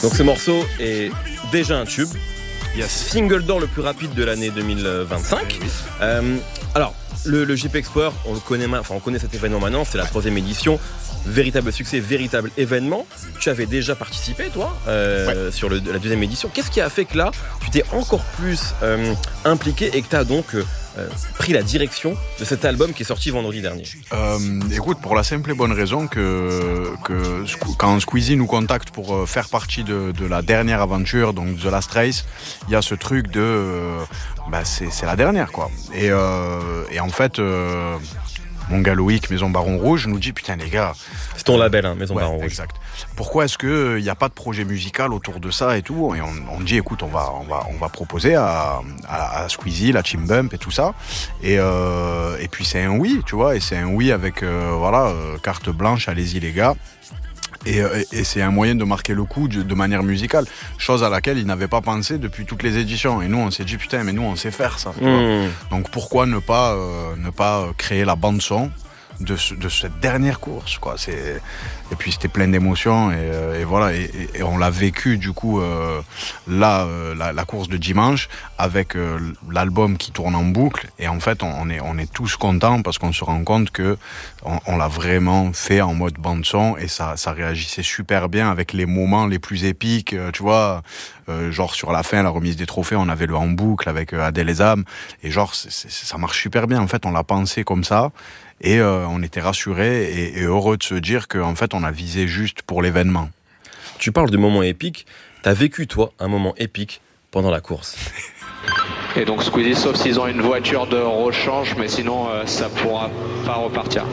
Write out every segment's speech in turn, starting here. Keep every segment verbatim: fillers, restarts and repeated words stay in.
Donc ce morceau est déjà un tube. Yes. Single d'or le plus rapide de l'année deux mille vingt-cinq. Oui. Euh, alors, le, le J P Explorer, on le connaît, enfin on connaît cet événement maintenant, c'est la troisième édition. Véritable succès, véritable événement. Tu avais déjà participé, toi, euh, ouais. sur le, la deuxième édition. Qu'est-ce qui a fait que là, tu t'es encore plus euh, impliqué et que tu as donc euh, pris la direction de cet album qui est sorti vendredi dernier? euh, Écoute, pour la simple et bonne raison que, que quand Squeezie nous contacte pour faire partie de, de la dernière aventure, donc The Last Race, il y a ce truc de... Euh, bah c'est, c'est la dernière, quoi. Et, euh, et en fait... Euh, mon gars Loïc, Maison Baron Rouge, nous dit putain les gars. C'est ton label, hein, Maison ouais, Baron Rouge. Exact. Pourquoi est-ce qu'il n'y a pas de projet musical autour de ça et tout? Et on, on dit écoute, on va, on va, on va proposer à, à, à Squeezie, la Team Bump et tout ça. Et, euh, et puis c'est un oui, tu vois, et c'est un oui avec euh, voilà, euh, carte blanche, allez-y les gars. Et, et c'est un moyen de marquer le coup de, de manière musicale, chose à laquelle ils n'avaient pas pensé depuis toutes les éditions. Et nous, on s'est dit putain, mais nous, on sait faire ça. Tu mmh. vois. Donc pourquoi ne pas euh, ne pas créer la bande son de, ce, de cette dernière course, quoi. C'est... Et puis c'était plein d'émotions et, et voilà. Et, et on l'a vécu du coup euh, là, euh, la, la course de dimanche avec euh, l'album qui tourne en boucle. Et en fait, on, on est on est tous contents parce qu'on se rend compte que on, on l'a vraiment fait en mode bande son et ça ça réagissait super bien avec les moments les plus épiques. Euh, tu vois, euh, genre sur la fin, la remise des trophées, on avait le en boucle avec euh, Adèle et Zam et genre c'est, c'est, ça marche super bien. En fait, on l'a pensé comme ça. Et euh, on était rassurés et, et heureux de se dire qu'en fait, on a visé juste pour l'événement. Tu parles de moments épiques. T'as vécu, toi, un moment épique pendant la course. Et donc Squeezie, sauf s'ils ont une voiture de rechange, mais sinon, euh, ça pourra pas repartir.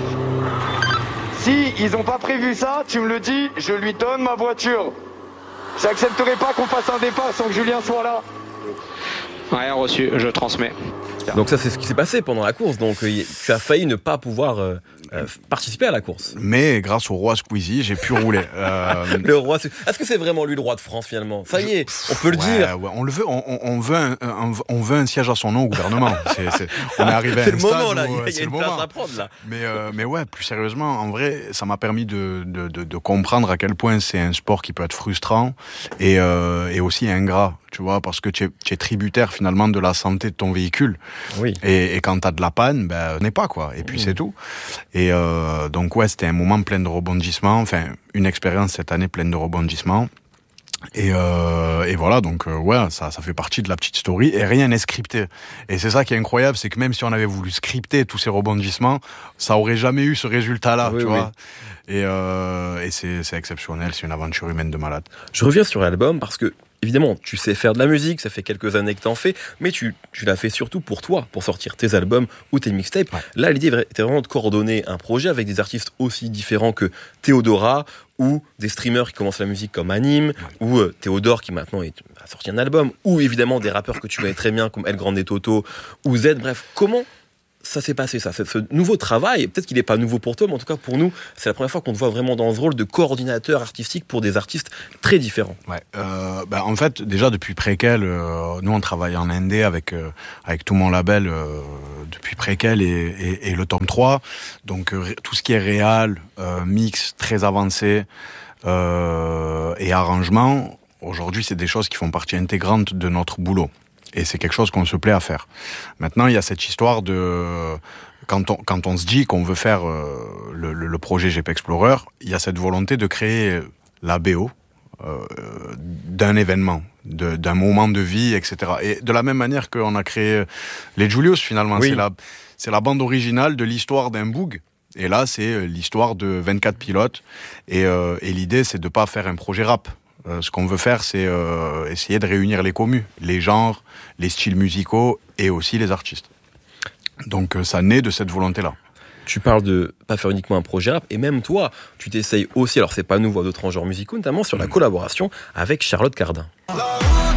Si ils ont pas prévu ça, tu me le dis, je lui donne ma voiture. J'accepterai pas qu'on fasse un départ sans que Julien soit là. Rien reçu, je transmets. Donc ça, c'est ce qui s'est passé pendant la course. Donc euh, tu as failli ne pas pouvoir euh, euh, participer à la course. Mais grâce au roi Squeezie, j'ai pu rouler. Euh... Le roi. Est-ce que c'est vraiment lui le roi de France finalement? Ça y est, on peut le ouais, dire. Ouais, on le veut. On, on veut un, un, on veut un siège à son nom au gouvernement. C'est, c'est, on est arrivé à c'est un le stade moment là. où, il y a, y a une place à prendre là. Mais euh, mais ouais, plus sérieusement, en vrai, ça m'a permis de de, de de comprendre à quel point c'est un sport qui peut être frustrant et euh, et aussi ingrat. Tu vois, parce que tu es, tu es tributaire finalement de la santé de ton véhicule. Oui. Et, et quand t'as de la panne, ben n'est pas quoi. Et puis mmh. c'est tout. Et euh, donc ouais, c'était un moment plein de rebondissements. Enfin, une expérience cette année pleine de rebondissements. Et, euh, et voilà, donc euh, ouais, ça, ça fait partie de la petite story. Et rien n'est scripté. Et c'est ça qui est incroyable, c'est que même si on avait voulu scripter tous ces rebondissements, ça aurait jamais eu ce résultat-là, oui, tu oui. vois. Et, euh, et c'est, c'est exceptionnel. C'est une aventure humaine de malade. Je reviens sur l'album parce que évidemment, tu sais faire de la musique, ça fait quelques années que t'en fais, mais tu, tu l'as fait surtout pour toi, pour sortir tes albums ou tes mixtapes. Ouais. Là, l'idée était vraiment de coordonner un projet avec des artistes aussi différents que Théodora ou des streamers qui commencent la musique comme Anime, ouais. ou euh, Théodore qui maintenant est, a sorti un album, ou évidemment des rappeurs que tu connais très bien comme El Grande Toto ou Z. Bref, comment ça s'est passé, ça, ce nouveau travail? Peut-être qu'il n'est pas nouveau pour toi, mais en tout cas pour nous, c'est la première fois qu'on te voit vraiment dans ce rôle de coordinateur artistique pour des artistes très différents. Ouais, euh, bah en fait, déjà depuis Préquel, euh, nous on travaille en indé avec euh, avec tout mon label euh, depuis Préquel et, et, et le tome trois. Donc euh, tout ce qui est réal, euh, mix très avancé euh, et arrangement, aujourd'hui c'est des choses qui font partie intégrante de notre boulot. Et c'est quelque chose qu'on se plaît à faire. Maintenant, il y a cette histoire de... Quand on, quand on se dit qu'on veut faire euh, le, le, le projet J P Explorer, il y a cette volonté de créer la B O euh, d'un événement, de, d'un moment de vie, et cetera. Et de la même manière qu'on a créé les Julius, finalement. Oui. C'est, la, c'est la bande originale de l'histoire d'un boug. Et là, c'est l'histoire de vingt-quatre pilotes. Et, euh, et l'idée, c'est de ne pas faire un projet rap. Euh, ce qu'on veut faire, c'est euh, essayer de réunir les commus, les genres, les styles musicaux et aussi les artistes. Donc euh, ça naît de cette volonté-là. Tu parles de pas faire uniquement un projet rap, et même toi, tu t'essayes aussi, alors c'est pas nouveau à d'autres genres musicaux, notamment sur la collaboration avec Charlotte Cardin.